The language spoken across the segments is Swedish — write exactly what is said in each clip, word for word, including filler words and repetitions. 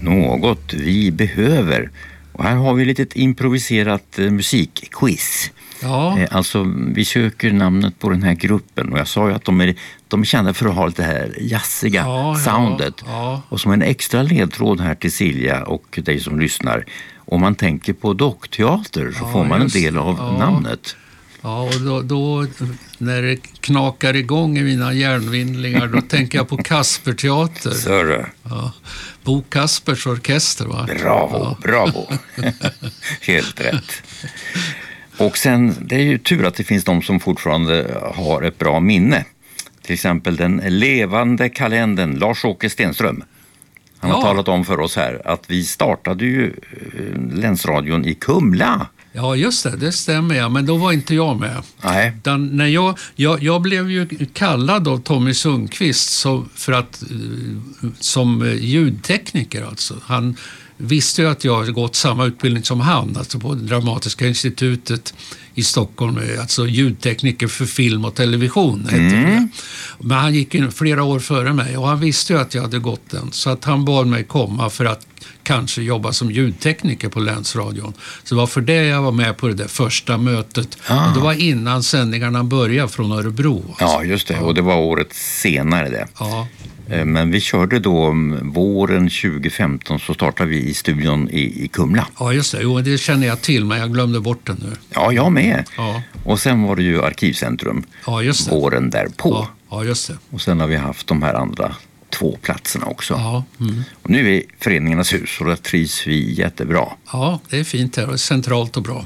Något vi behöver. Och här har vi ett litet improviserat eh, musikquiz. Ja. Eh, alltså vi söker namnet på den här gruppen och jag sa ju att de är, de är kända för att ha lite här jazziga ja, soundet. Ja, ja. Och som en extra ledtråd här till Silja och dig som lyssnar. Om man tänker på dockteater så ja, får man just, en del av ja. namnet. Ja, och då, då när det knakar igång i mina hjärnvindlingar då tänker jag på Kasperteater. Sörre. Ja. Bo Kaspers orkester, va? Bravo, ja. bravo. Helt rätt. Och sen, det är ju tur att det finns de som fortfarande har ett bra minne. Till exempel den levande kalendern Lars-Åke Stenström. Han har ja. talat om för oss här att vi startade ju Länsradion i Kumla. Ja, just det, det stämmer jag. Men då var inte jag med. Nej. Den, när jag, jag, jag blev ju kallad av Tommy Sundqvist så, för att, som ljudtekniker. Alltså. Han visste ju att jag hade gått samma utbildning som han, alltså på Dramatiska institutet i Stockholm, alltså ljudtekniker för film och television heter mm. det. Men han gick in flera år före mig och han visste ju att jag hade gått den, så att han bad mig komma för att kanske jobba som ljudtekniker på Länsradion. Så det var för det jag var med på det där första mötet. Ah. Och det var innan sändningarna började från Örebro. Alltså. Ja, just det. Ja. Och det var året senare det. Ja. Men vi körde då våren tjugo femton så startade vi i studion i, i Kumla. Ja, just det. Jo, det känner jag till, men jag glömde bort den nu. Ja, jag med. Ja. Och sen var det ju Arkivcentrum ja, just det. våren därpå. Ja. ja, just det. Och sen har vi haft de här andra två platserna också. Ja. Mm. Och nu är vi i Föreningarnas hus och där trivs vi jättebra. Ja, det är fint här och centralt och bra.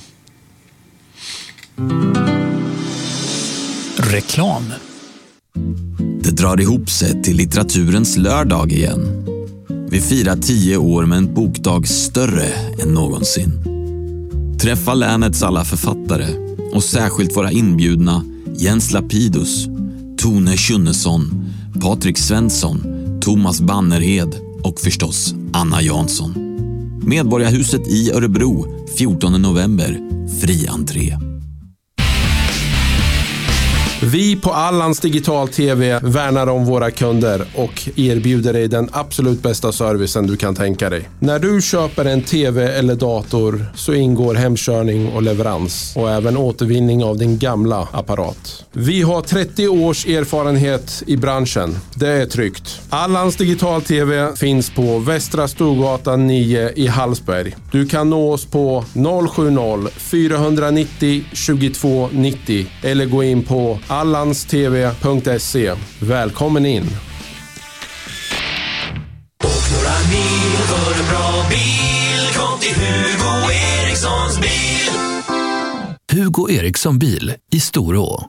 Reklam. Det drar ihop sig till litteraturens lördag igen. Vi firar tio år med en bokdag större än någonsin. Träffa länets alla författare och särskilt våra inbjudna Jens Lapidus, Tone Schunnesson, Patrik Svensson, Thomas Bannerhed och förstås Anna Jansson. Medborgarhuset i Örebro, fjortonde november, fri entré. Vi på Allans Digital T V värnar om våra kunder och erbjuder dig den absolut bästa servicen du kan tänka dig. När du köper en T V eller dator så ingår hemkörning och leverans och även återvinning av din gamla apparat. Vi har trettio års erfarenhet i branschen. Det är tryggt. Allans Digital T V finns på Västra Storgatan nio i Hallsberg. Du kan nå oss på noll sju noll fyra nio noll tjugotvå nittio eller gå in på allanstv punkt se. Välkommen in! Och några mil för en bra bil. Kom till Hugo Erikssons bil. Hugo Eriksson bil i Storå.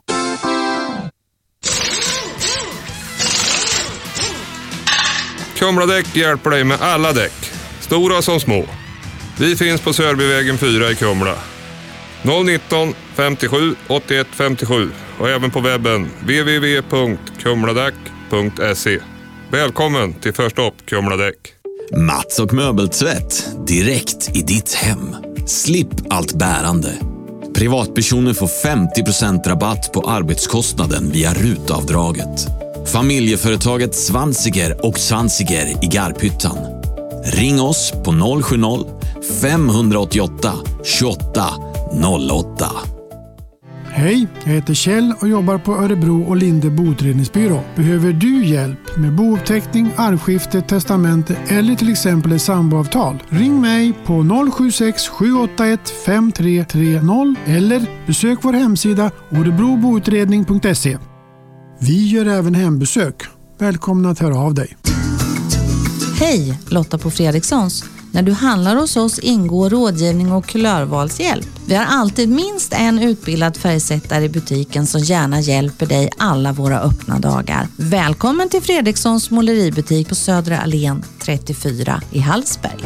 Kumladäck hjälper dig med alla däck, stora som små. Vi finns på Sörbyvägen fyra i Kumla. noll nitton femtiosju åttioett femtiosju och även på webben w w w punkt kumladäck punkt se. Välkommen till Första upp Kumladäck. Mats och möbeltvätt direkt i ditt hem. Slipp allt bärande. Privatpersoner får femtio procent rabatt på arbetskostnaden via rutavdraget. Familjeföretaget Svansiger och Svansiger i Garphyttan. Ring oss på noll sju noll fem åtta åtta tjugoåtta noll åtta. Hej, jag heter Kjell och jobbar på Örebro och Linde boutredningsbyrå. Behöver du hjälp med bouppteckning, arvskifte, testamente eller till exempel ett samboavtal? Ring mig på noll sju sex sju åtta ett fem tre tre noll eller besök vår hemsida örebroboutredning punkt se. Vi gör även hembesök. Välkomna att höra av dig. Hej, Lotta på Fredrikssons. När du handlar hos oss ingår rådgivning och kulörvalshjälp. Vi har alltid minst en utbildad färgsättare i butiken som gärna hjälper dig alla våra öppna dagar. Välkommen till Fredrikssons måleributik på Södra Allén trettiofyra i Hallsberg.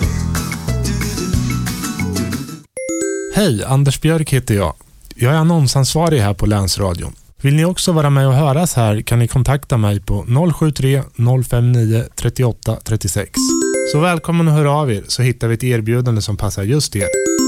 Hej, Anders Björk heter jag. Jag är annonsansvarig här på Länsradion. Vill ni också vara med och höras här kan ni kontakta mig på noll sju tre noll fem nio tre åtta tre sex. Så välkommen att höra av er så hittar vi ett erbjudande som passar just er.